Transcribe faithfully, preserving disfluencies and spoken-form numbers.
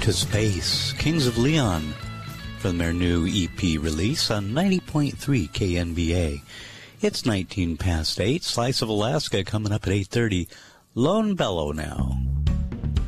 to Space, Kings of Leon, from their new E P release on ninety point three K N B A. It's nineteen past eight. Slice of Alaska coming up at eight thirty. Lone Bellow now.